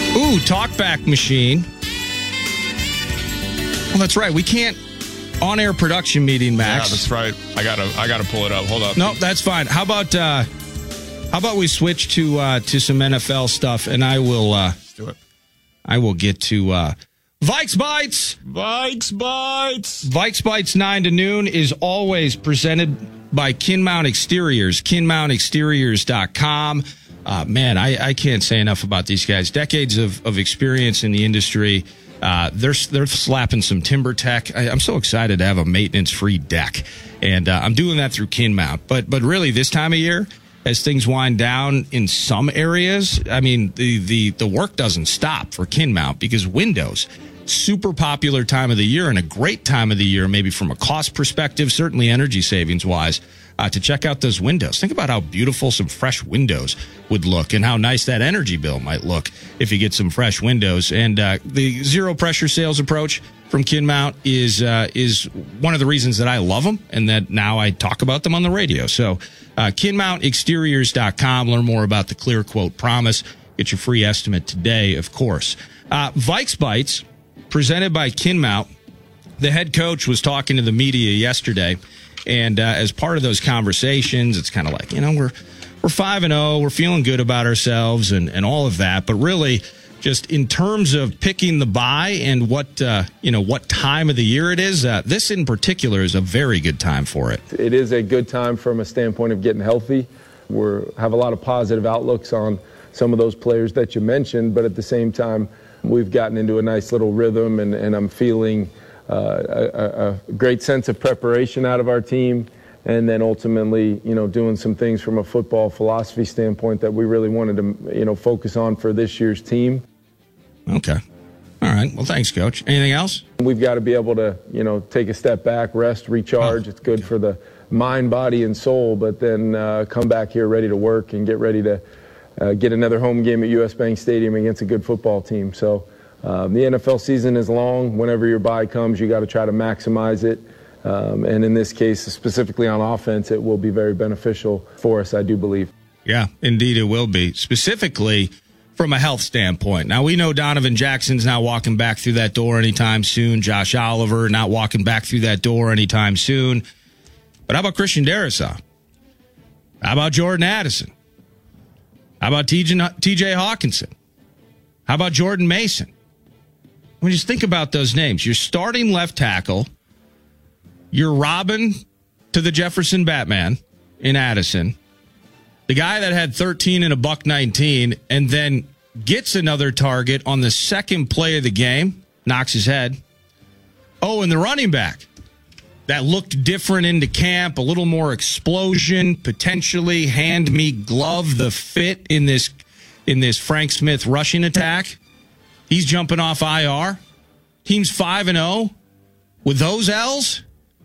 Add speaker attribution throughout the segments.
Speaker 1: Ooh, talkback machine. Well, that's right. We can't on-air production meeting, Max.
Speaker 2: Yeah, that's right. I gotta pull it up. Hold up.
Speaker 1: No, that's fine. How about we switch to some NFL stuff, and I will
Speaker 2: Let's do it.
Speaker 1: I will get to Vikes Bites.
Speaker 2: Vikes Bites.
Speaker 1: Vikes Bites 9 to noon is always presented by Kinmount Exteriors. KinmountExteriors.com. Man, I can't say enough about these guys. Decades of experience in the industry. They're slapping some timber tech. I'm so excited to have a maintenance-free deck, and I'm doing that through Kinmount. But really, this time of year, as things wind down in some areas, I mean, the work doesn't stop for Kinmount because windows, super popular time of the year and a great time of the year, maybe from a cost perspective, certainly energy savings wise, to check out those windows. Think about how beautiful some fresh windows would look and how nice that energy bill might look if you get some fresh windows. And the zero pressure sales approach from Kinmount is one of the reasons that I love them and that now I talk about them on the radio. So KinmountExteriors.com. Learn more about the Clear Quote Promise. Get your free estimate today, of course. Vikes Bites, presented by Kinmount. The head coach was talking to the media yesterday, and as part of those conversations, it's kind of like, we're 5-0, we're feeling good about ourselves and all of that, but really just in terms of picking the buy and what time of the year it is, this in particular is a very good time for it.
Speaker 3: It is a good time from a standpoint of getting healthy. We have a lot of positive outlooks on some of those players that you mentioned, but at the same time, we've gotten into a nice little rhythm, and I'm feeling a great sense of preparation out of our team, and then ultimately, doing some things from a football philosophy standpoint that we really wanted to, focus on for this year's team.
Speaker 1: Okay. All right. Well, thanks, Coach. Anything else?
Speaker 3: We've got to be able to, take a step back, rest, recharge. It's good for the mind, body, and soul, but then come back here ready to work and get ready to get another home game at US Bank Stadium against a good football team. So the NFL season is long. Whenever your bye comes, you got to try to maximize it. And in this case, specifically on offense, it will be very beneficial for us, I do believe.
Speaker 1: Yeah, indeed it will be. Specifically from a health standpoint. Now, we know Donovan Jackson's not walking back through that door anytime soon. Josh Oliver not walking back through that door anytime soon. But how about Christian Darrisaw? How about Jordan Addison? How about TJ Hawkinson? How about Jordan Mason? When you just think about those names, you're starting left tackle, you're Robin to the Jefferson Batman in Addison, the guy that had 13 and a $119 and then gets another target on the second play of the game, knocks his head. Oh, and the running back that looked different into camp, a little more explosion, potentially hand me glove the fit in this Frank Smith rushing attack. He's jumping off IR. Team's 5-0 with those L's.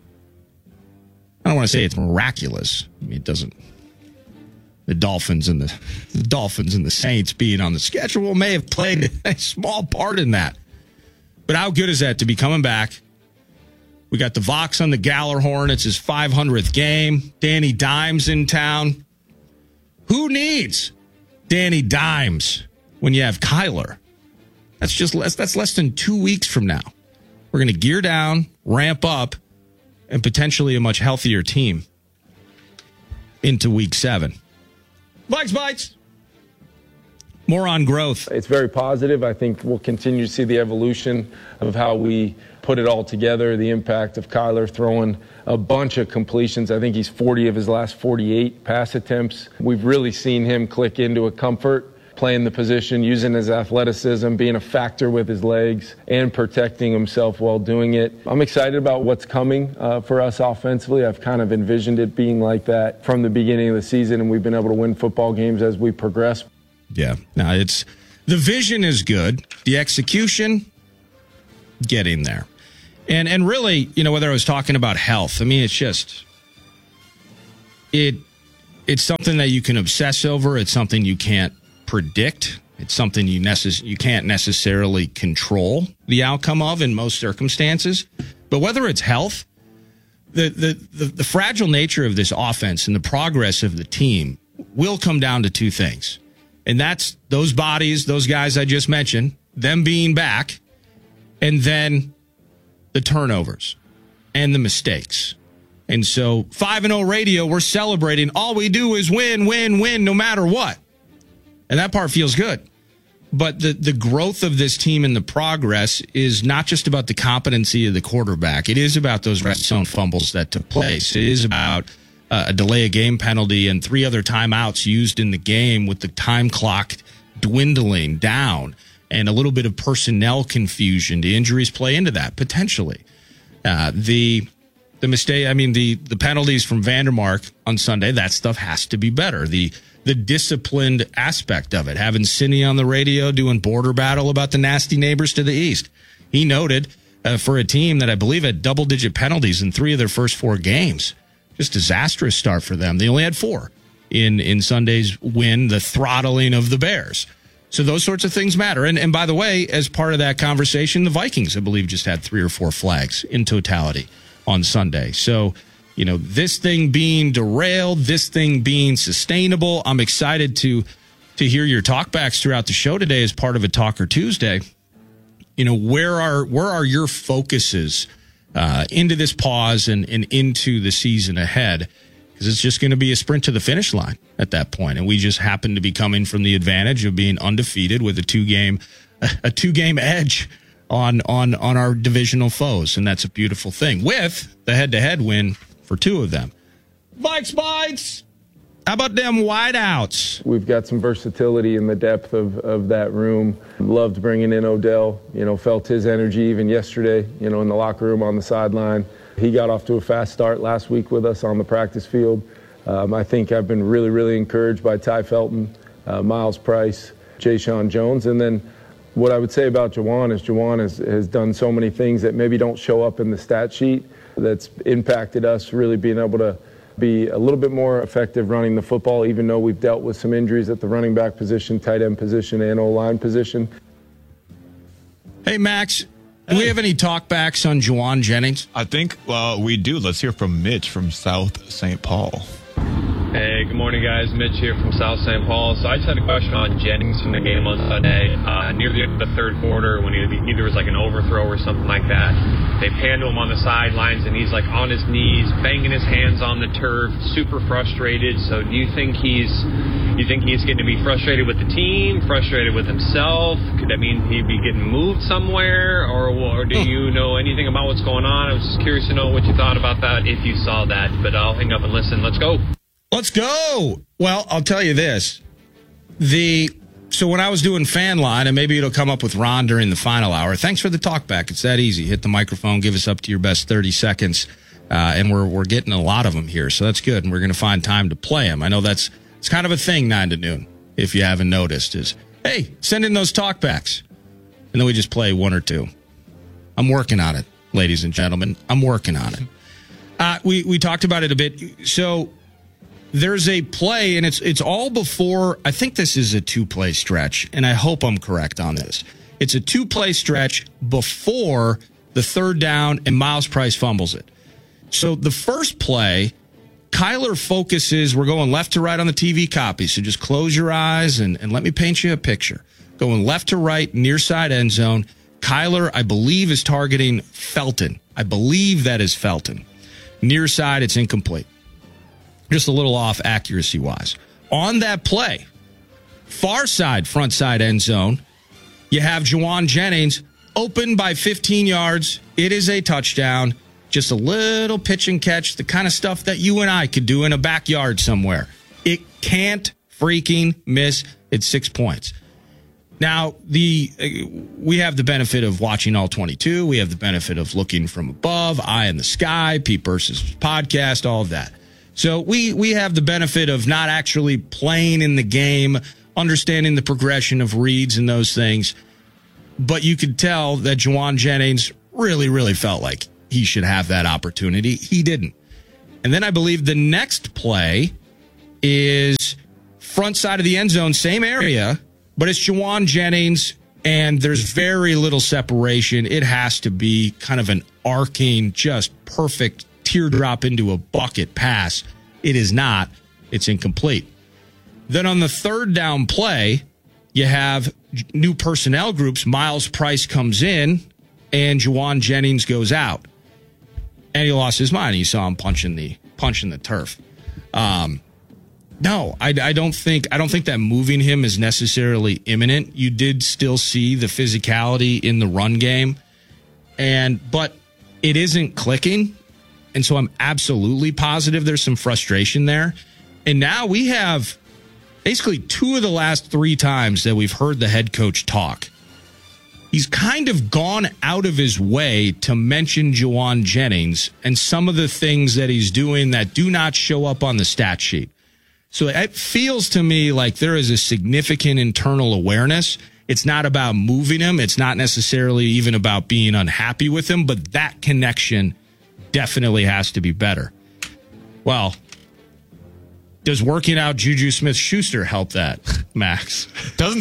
Speaker 1: I don't want to say it's miraculous. I mean, it doesn't. The Dolphins and the Saints being on the schedule may have played a small part in that. But how good is that to be coming back? We got the Vox on the Gallarhorn. It's his 500th game. Danny Dimes in town. Who needs Danny Dimes when you have Kyler? That's less than 2 weeks from now. We're going to gear down, ramp up, and potentially a much healthier team into week 7. Vikes Bites. More on growth.
Speaker 3: It's very positive. I think we'll continue to see the evolution of how we put it all together, the impact of Kyler throwing a bunch of completions. I think he's 40 of his last 48 pass attempts. We've really seen him click into a comfort, playing the position, using his athleticism, being a factor with his legs, and protecting himself while doing it. I'm excited about what's coming for us offensively. I've kind of envisioned it being like that from the beginning of the season, and we've been able to win football games as we progress.
Speaker 1: Yeah, now the vision is good. The execution, getting there. And really, whether I was talking about health, I mean, it's just, it's something that you can obsess over. It's something you can't predict. It's something you can't necessarily control the outcome of in most circumstances. But whether it's health, the fragile nature of this offense and the progress of the team will come down to two things. And that's those bodies, those guys I just mentioned, them being back, and then the turnovers and the mistakes. And so 5-0 radio, we're celebrating. All we do is win, win, win, no matter what. And that part feels good. But the growth of this team and the progress is not just about the competency of the quarterback. It is about those red zone fumbles that took place. It is about a delay of game penalty and 3 other timeouts used in the game with the time clock dwindling down and a little bit of personnel confusion. The injuries play into that potentially. The mistake, the penalties from Vandermark on Sunday, that stuff has to be better. The disciplined aspect of it, having Cindy on the radio doing border battle about the nasty neighbors to the east. He noted for a team that I believe had double-digit penalties in 3 of their first 4 games. Just disastrous start for them. They only had 4 in Sunday's win, the throttling of the Bears. So those sorts of things matter. And by the way, as part of that conversation, the Vikings, I believe, just had 3 or 4 flags in totality on Sunday. So, this thing being derailed, this thing being sustainable, I'm excited to hear your talkbacks throughout the show today as part of a Talker Tuesday. Where are your focuses into this pause and into the season ahead? Because it's just going to be a sprint to the finish line at that point. And we just happen to be coming from the advantage of being undefeated with a two-game edge on our divisional foes. And that's a beautiful thing with the head-to-head win for 2 of them. Vikes Bites! How about them wideouts?
Speaker 3: We've got some versatility in the depth of that room. Loved bringing in Odell. Felt his energy even yesterday, in the locker room on the sideline. He got off to a fast start last week with us on the practice field. I think I've been really, really encouraged by Ty Felton, Miles Price, Jayshon Jones. And then what I would say about Juwan is Juwan has done so many things that maybe don't show up in the stat sheet that's impacted us really being able to be a little bit more effective running the football, even though we've dealt with some injuries at the running back position, tight end position, and O-line position.
Speaker 1: Hey, Max, do we have any talkbacks on Juwan Jennings?
Speaker 2: I think we do. Let's hear from Mitch from South St. Paul.
Speaker 4: Hey, good morning, guys. Mitch here from South St. Paul. So I just had a question on Jennings from the game on Sunday. Near the end of the third quarter, when either was like an overthrow or something like that, they handle him on the sidelines, and he's like on his knees, banging his hands on the turf, super frustrated. So do you think he's going to be frustrated with the team, frustrated with himself? Could that mean he'd be getting moved somewhere, or do you know anything about what's going on? I was just curious to know what you thought about that, if you saw that. But I'll hang up and listen. Let's go.
Speaker 1: Let's go. Well, I'll tell you this. So when I was doing Fan Line, and maybe it'll come up with Ron during the final hour, thanks for the talk back. It's that easy. Hit the microphone, give us up to your best 30 seconds, and we're getting a lot of them here, so that's good, and we're going to find time to play them. I know it's kind of a thing 9 to noon, if you haven't noticed, is, hey, send in those talkbacks, and then we just play 1 or 2. I'm working on it, ladies and gentlemen. I'm working on it. We talked about it a bit. So there's a play, and it's all before, I think this is a 2-play stretch, and I hope I'm correct on this. It's a 2-play stretch before the third down, and Miles Price fumbles it. So the first play, Kyler focuses, we're going left to right on the TV copy, so just close your eyes and let me paint you a picture. Going left to right, near side end zone. Kyler, I believe, is targeting Felton. I believe that is Felton. Near side, it's incomplete. Just a little off accuracy-wise. On that play, far side, front side end zone, you have Juwan Jennings open by 15 yards. It is a touchdown. Just a little pitch and catch, the kind of stuff that you and I could do in a backyard somewhere. It can't freaking miss. It's 6 points. Now, we have the benefit of watching all 22. We have the benefit of looking from above, eye in the sky, Pete Burse's podcast, all of that. So we have the benefit of not actually playing in the game, understanding the progression of reads and those things. But you could tell that Juwan Jennings really, really felt like he should have that opportunity. He didn't. And then I believe the next play is front side of the end zone, same area, but it's Juwan Jennings, and there's very little separation. It has to be kind of an arcing, just perfect teardrop into a bucket pass. It is not. It's incomplete. Then on the third down play, you have new personnel groups. Miles Price comes in, and Jauan Jennings goes out. And he lost his mind. You saw him punching the turf. No, I don't think that moving him is necessarily imminent. You did still see the physicality in the run game, but it isn't clicking. And so I'm absolutely positive there's some frustration there. And now we have basically 2 of the last 3 times that we've heard the head coach talk. He's kind of gone out of his way to mention Jauan Jennings and some of the things that he's doing that do not show up on the stat sheet. So it feels to me like there is a significant internal awareness. It's not about moving him. It's not necessarily even about being unhappy with him, but that connection definitely has to be better. Well, does working out Juju Smith-Schuster help that, Max?
Speaker 2: Doesn't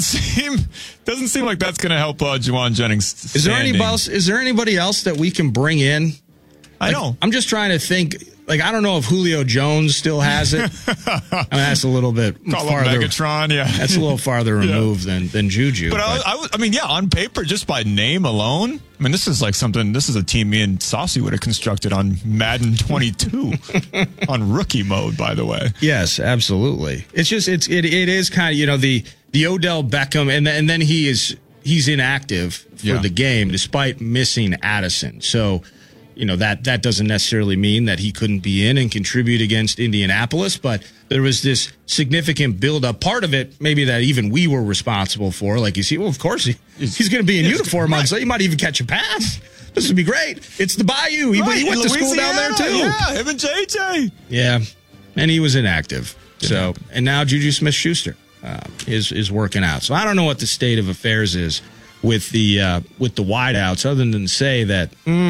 Speaker 2: seem like that's going to help Jauan Jennings.
Speaker 1: Is there anybody else that we can bring in?
Speaker 2: I know.
Speaker 1: I'm just trying to think. Like, I don't know if Julio Jones still has it. I mean, that's a little bit farther.
Speaker 2: Megatron, yeah.
Speaker 1: That's a little farther removed than Juju.
Speaker 2: But I mean, yeah, on paper, just by name alone, I mean, this is a team me and Saucy would have constructed on Madden 22 on rookie mode, by the way.
Speaker 1: Yes, absolutely. It's just, it is kind of, the Odell Beckham, and then he's inactive for the game despite missing Addison. So, that doesn't necessarily mean that he couldn't be in and contribute against Indianapolis, but there was this significant buildup. Part of it, maybe that even we were responsible for. Like, you see, well, of course he's going to be in uniform on, so he might even catch a pass. This would be great. It's the Bayou. He went to school down there, too.
Speaker 2: Yeah, him and JJ.
Speaker 1: Yeah, and he was inactive. So, and now Juju Smith-Schuster is working out. So I don't know what the state of affairs is with the wideouts, other than to say that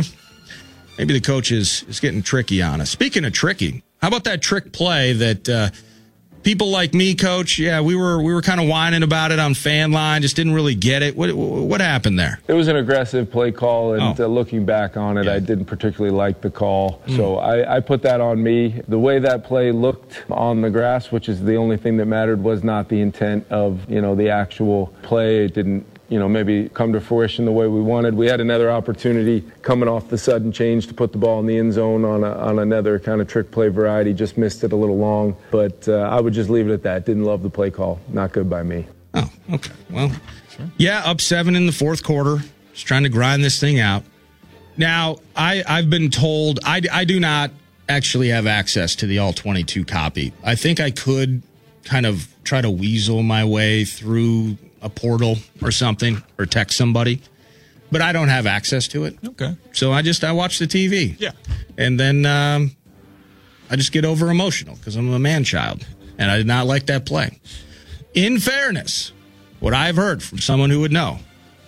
Speaker 1: maybe the coach is getting tricky on us. Speaking of tricky, how about that trick play that people like me, Coach? Yeah, we were kind of whining about it on Fan Line, just didn't really get it. What happened there?
Speaker 3: It was an aggressive play call, and looking back on it, I didn't particularly like the call. So I put that on me. The way that play looked on the grass, which is the only thing that mattered, was not the intent of the actual play. It didn't maybe come to fruition the way we wanted. We had another opportunity coming off the sudden change to put the ball in the end zone on another kind of trick play variety. Just missed it a little long. But I would just leave it at that. Didn't love the play call. Not good by me.
Speaker 1: Oh, okay. Well, yeah, up 7 in the fourth quarter. Just trying to grind this thing out. Now, I've been told I do not actually have access to the All-22 copy. I think I could kind of try to weasel my way through a portal or something, or text somebody, but I don't have access to it.
Speaker 2: Okay.
Speaker 1: So I watch the TV.
Speaker 2: Yeah.
Speaker 1: And then I just get over emotional because I'm a man-child, and I did not like that play. In fairness, what I've heard from someone who would know,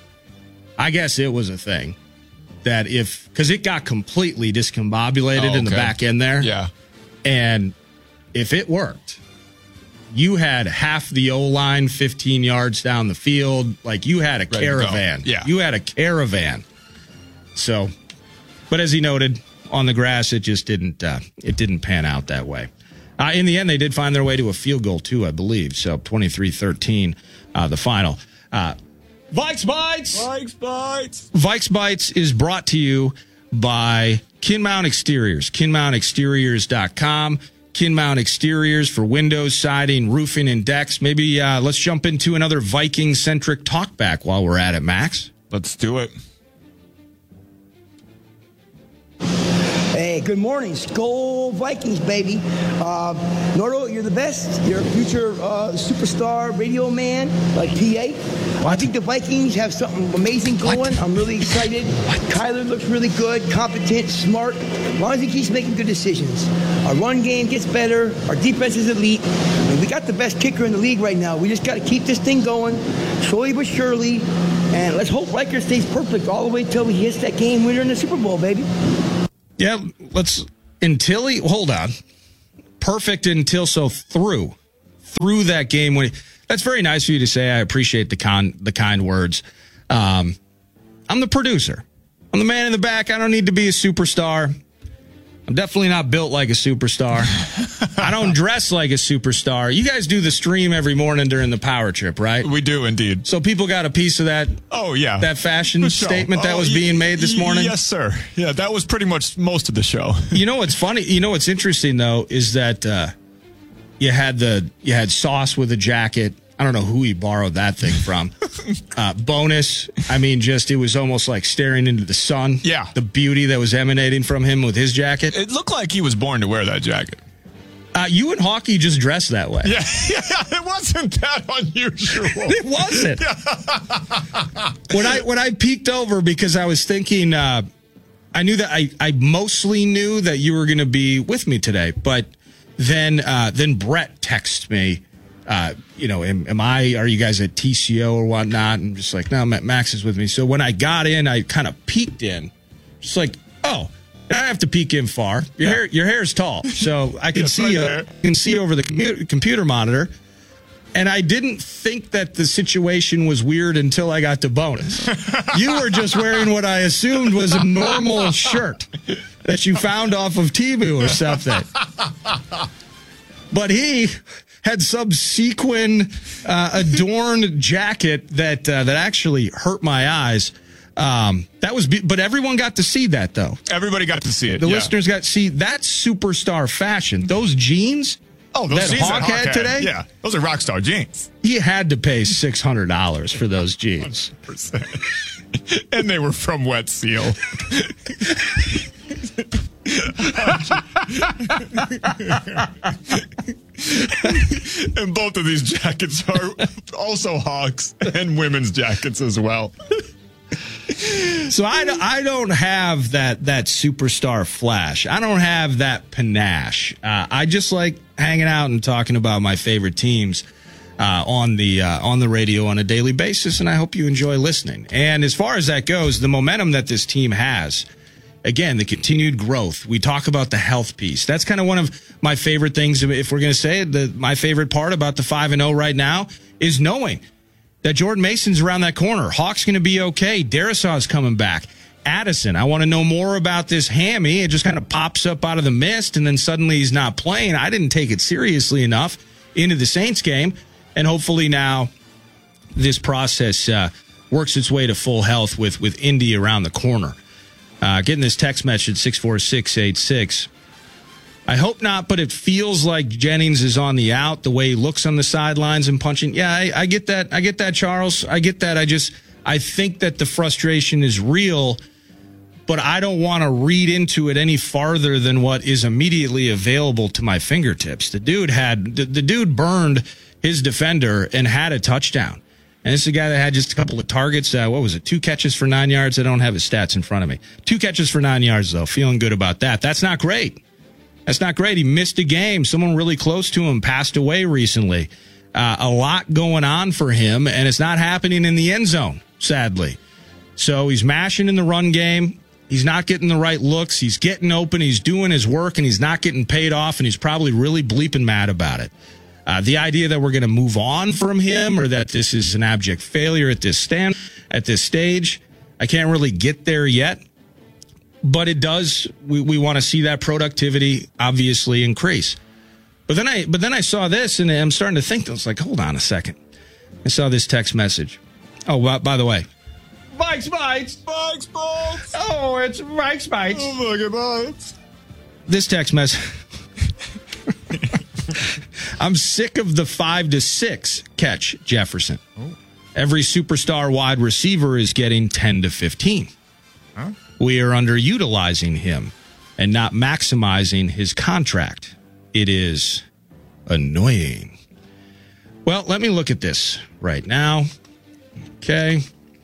Speaker 1: I guess it was a thing that because it got completely discombobulated in the back end there.
Speaker 2: Yeah.
Speaker 1: And if it worked, you had half the O-line 15 yards down the field. Like, you had a caravan.
Speaker 2: Yeah.
Speaker 1: You had a caravan. So, but as he noted, on the grass, it just didn't pan out that way. In the end, they did find their way to a field goal, too, I believe. So, 23-13, the final. Vikes Bites!
Speaker 2: Vikes Bites!
Speaker 1: Vikes Bites is brought to you by Kinmount Exteriors. KinmountExteriors.com. Kinmount Exteriors for windows, siding, roofing, and decks. Maybe let's jump into another Viking-centric talkback while we're at it, Max.
Speaker 2: Let's do it.
Speaker 5: Hey, good morning. Skol Vikings, baby. Nordo, you're the best. You're a future superstar radio man like PA. I think the Vikings have something amazing going. I'm really excited. Kyler looks really good, competent, smart. As long as he keeps making good decisions. Our run game gets better. Our defense is elite. And we got the best kicker in the league right now. We just got to keep this thing going, slowly but surely. And let's hope Riker stays perfect all the way till he hits that game winner in the Super Bowl, baby.
Speaker 1: Yeah, hold on. Perfect until through that game. That's very nice of you to say. I appreciate the kind words. I'm the producer. I'm the man in the back. I don't need to be a superstar. I'm definitely not built like a superstar. I don't dress like a superstar. You guys do the stream every morning during the power trip, right?
Speaker 2: We do indeed.
Speaker 1: So people got a piece of that.
Speaker 2: Oh, yeah.
Speaker 1: That fashion statement that was being made this morning?
Speaker 2: Yes, sir. Yeah, that was pretty much most of the show.
Speaker 1: You know what's funny? You know what's interesting, though, is that you had Sauce with a jacket. I don't know who he borrowed that thing from. Bonus, I mean, it was almost like staring into the sun.
Speaker 2: Yeah.
Speaker 1: The beauty that was emanating from him with his jacket.
Speaker 2: It looked like he was born to wear that jacket.
Speaker 1: You and Hawkeye just dressed that way.
Speaker 2: Yeah, it wasn't that unusual.
Speaker 1: It wasn't. When I peeked over, because I was thinking, I knew that I mostly knew that you were going to be with me today, but then Brett texted me. Are you guys at TCO or whatnot? And just like, no, Max is with me. So when I got in, I kind of peeked in, just like, oh, I have to peek in far. Your hair's tall, so I can see you. I can see over the computer monitor. And I didn't think that the situation was weird until I got to bonus. You were just wearing what I assumed was a normal shirt that you found off of Temu or something. But he had some sequin adorned jacket that actually hurt my eyes. But everyone got to see that, though.
Speaker 2: Everybody got to see it.
Speaker 1: The listeners got to see that superstar fashion. Those jeans.
Speaker 2: Oh, those
Speaker 1: that
Speaker 2: jeans
Speaker 1: Hawk had today.
Speaker 2: Yeah, those are Rockstar jeans.
Speaker 1: He had to pay $600 for those jeans.
Speaker 2: 100%. And they were from Wet Seal. And both of these jackets are also Hawks and women's jackets as well.
Speaker 1: So I don't have that superstar flash. I don't have that panache. I just like hanging out and talking about my favorite teams on the radio on a daily basis, and I hope you enjoy listening. And as far as that goes, the momentum that this team has, again, the continued growth. We talk about the health piece. That's kind of one of my favorite things. If we're going to say it, my favorite part about the 5-0 right now is knowing that Jordan Mason's around that corner. Hawk's going to be okay. Darrisaw's coming back. Addison, I want to know more about this hammy. It just kind of pops up out of the mist, and then suddenly he's not playing. I didn't take it seriously enough into the Saints game, and hopefully now this process works its way to full health with Indy around the corner. Getting this text message, 64686. I hope not, but it feels like Jennings is on the out, the way he looks on the sidelines and punching. Yeah, I get that. I get that, Charles. I get that. I think that the frustration is real, but I don't want to read into it any farther than what is immediately available to my fingertips. The dude burned his defender and had a touchdown. And this is a guy that had just a couple of targets. 2 catches for 9 yards? I don't have his stats in front of me. 2 catches for 9 yards, though. Feeling good about that. That's not great. That's not great. He missed a game. Someone really close to him passed away recently. A lot going on for him, and it's not happening in the end zone, sadly. So he's mashing in the run game. He's not getting the right looks. He's getting open. He's doing his work, and he's not getting paid off, and he's probably really bleeping mad about it. The idea that we're going to move on from him or that this is an abject failure at this stage, I can't really get there yet. But it does. We want to see that productivity obviously increase. But then I saw this, and I'm starting to think. I was like, hold on a second. I saw this text message. Oh, by the way, Mike's Bites.
Speaker 2: Mike's Bites.
Speaker 1: Oh, it's Mike's Bites.
Speaker 2: Oh, my God.
Speaker 1: This text message. I'm sick of the 5-6 catch, Jefferson. Oh. Every superstar wide receiver is getting 10 to 15. Huh? We are underutilizing him and not maximizing his contract. It is annoying. Well, let me look at this right now. Okay.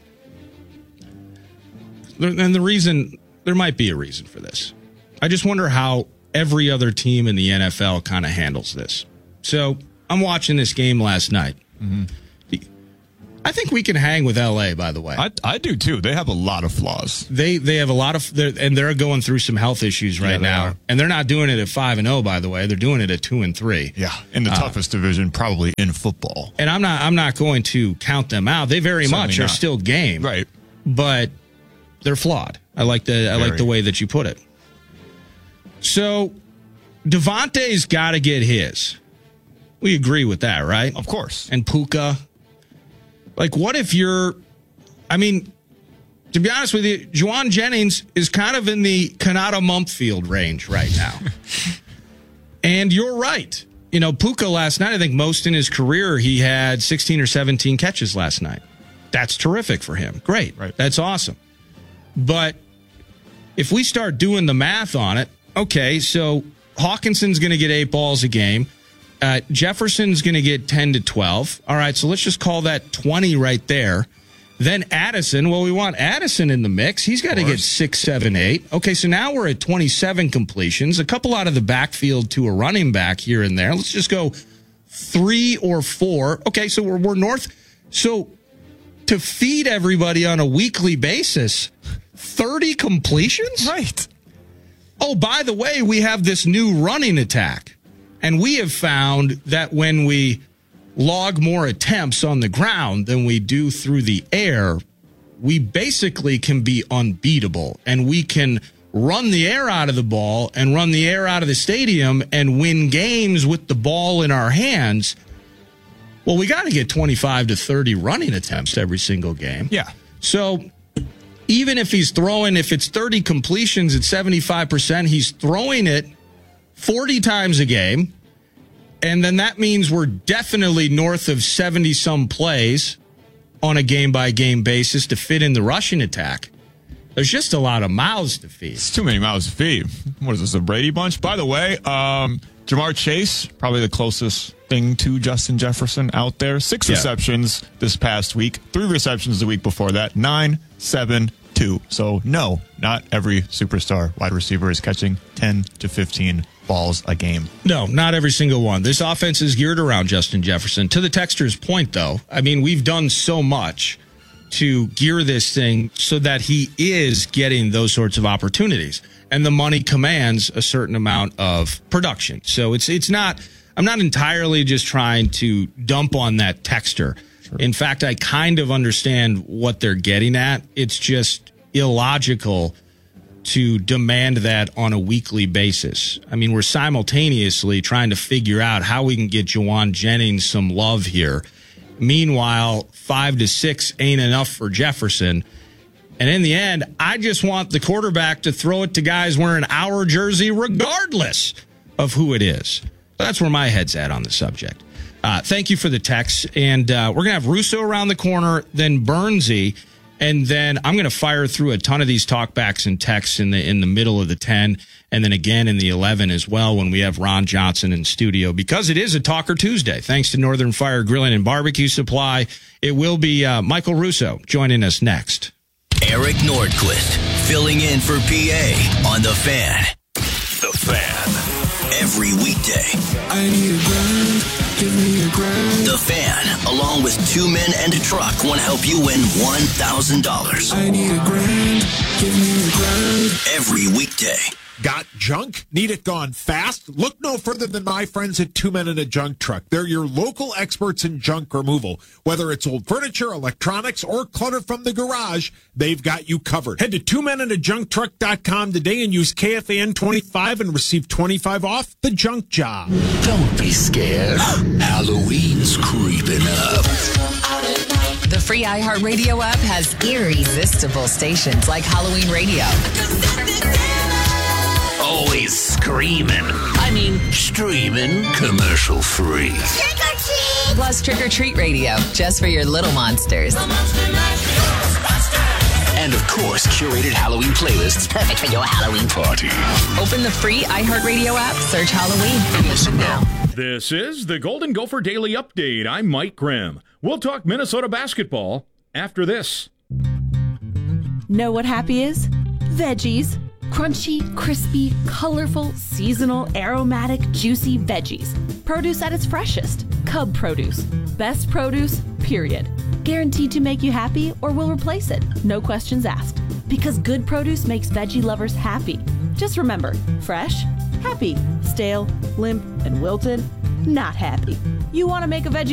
Speaker 1: And there might be a reason for this. I just wonder how every other team in the NFL kind of handles this. So I'm watching this game last night. Mm-hmm. I think we can hang with L.A., by the way.
Speaker 2: I do, too. They have a lot of flaws.
Speaker 1: They have a lot of, and they're going through some health issues right now. Are. And they're not doing it at 5-0, by the way. They're doing it at 2-3.
Speaker 2: Yeah, in the toughest division probably in football.
Speaker 1: And I'm not going to count them out. They very much are still game.
Speaker 2: Right.
Speaker 1: But they're flawed. I like the way that you put it. So Devontae's got to get his. We agree with that, right?
Speaker 2: Of course.
Speaker 1: And Puka. Like, what if you're... I mean, to be honest with you, Juwan Jennings is kind of in the Kanata Mumpfield range right now. And you're right. You know, Puka last night, I think most in his career, he had 16 or 17 catches last night. That's terrific for him. Great.
Speaker 2: Right.
Speaker 1: That's awesome. But if we start doing the math on it, okay, so Hawkinson's going to get 8 balls a game. Jefferson's going to get 10 to 12. All right, so let's just call that 20 right there. Then Addison, well, we want Addison in the mix. He's got to get 6, 7, 8. Okay, so now we're at 27 completions, a couple out of the backfield to a running back here and there. Let's just go 3 or 4. Okay, so we're north. So to feed everybody on a weekly basis, 30 completions?
Speaker 2: Right.
Speaker 1: Oh, by the way, we have this new running attack. And we have found that when we log more attempts on the ground than we do through the air, we basically can be unbeatable. And we can run the air out of the ball and run the air out of the stadium and win games with the ball in our hands. Well, we got to get 25 to 30 running attempts every single game.
Speaker 2: Yeah.
Speaker 1: So even if he's throwing, if it's 30 completions at 75%, he's throwing it 40 times a game. And then that means we're definitely north of 70-some plays on a game-by-game basis to fit in the rushing attack. There's just a lot of mouths to feed.
Speaker 2: It's too many mouths to feed. What is this, a Brady Bunch? By the way, Jamar Chase, probably the closest thing to Justin Jefferson out there. 6 receptions this past week. 3 receptions the week before that. 9, 7, 2. So, no, not every superstar wide receiver is catching 10 to 15 balls a game.
Speaker 1: No, not every single one. This offense is geared around Justin Jefferson. To the texter's point, though, I mean, we've done so much to gear this thing so that he is getting those sorts of opportunities. And the money commands a certain amount of production. So it's not, I'm not entirely just trying to dump on that texter. Sure. In fact, I kind of understand what they're getting at. It's just illogical to demand that on a weekly basis. I mean, we're simultaneously trying to figure out how we can get Juwan Jennings some love here. Meanwhile, 5 to 6 ain't enough for Jefferson. And in the end, I just want the quarterback to throw it to guys wearing our jersey regardless of who it is. That's where my head's at on the subject. Thank you for the text. And we're going to have Russo around the corner, then Bernsey. And then I'm going to fire through a ton of these talkbacks and texts in the middle of the 10, and then again in the 11 as well when we have Ron Johnson in studio, because it is a Talker Tuesday. Thanks to Northern Fire Grilling and Barbecue Supply. It will be Michael Russo joining us next.
Speaker 6: Eric Nordquist filling in for PA on The Fan. The Fan. Every weekday.
Speaker 7: I need a grand, give me a grand.
Speaker 6: The Fan, along with 2 Men and a Truck, want to help you win $1,000.
Speaker 7: I need a grand, give me a grand.
Speaker 6: Every weekday.
Speaker 8: Got junk? Need it gone fast? Look no further than my friends at 2 Men and a Junk Truck. They're your local experts in junk removal. Whether it's old furniture, electronics, or clutter from the garage, they've got you covered. Head to 2menandajuncktruck.com today and use KFAN25 and receive 25 off the junk job.
Speaker 6: Don't be scared. Halloween's creeping up.
Speaker 9: The free iHeartRadio app has irresistible stations like Halloween Radio.
Speaker 6: Always screaming. I mean, streaming. Commercial free.
Speaker 9: Trick or treat! Plus Trick or Treat Radio, just for your little monsters.
Speaker 6: And of course, curated Halloween playlists perfect for your Halloween party.
Speaker 9: Open the free iHeartRadio app, search Halloween, and listen now.
Speaker 10: This is the Golden Gopher Daily Update. I'm Mike Grimm. We'll talk Minnesota basketball after this.
Speaker 11: Know what happy is? Veggies. Crunchy, crispy, colorful, seasonal, aromatic, juicy veggies. Produce at its freshest. Cub produce. Best produce, period. Guaranteed to make you happy or will replace it. No questions asked. Because good produce makes veggie lovers happy. Just remember, fresh, happy. Stale, limp, and wilted, not happy. You want to make a veggie